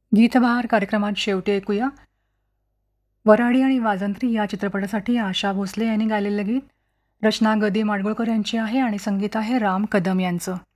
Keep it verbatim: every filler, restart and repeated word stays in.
गीतबहार कार्यक्रमात शेवटी ऐकूया वऱ्हाडी आणि वाजंत्री या चित्रपटासाठी आशा भोसले यांनी गायलेलं गीत. रचना गदी माडगुळकर यांची आहे आणि संगीत आहे राम कदम यांचं.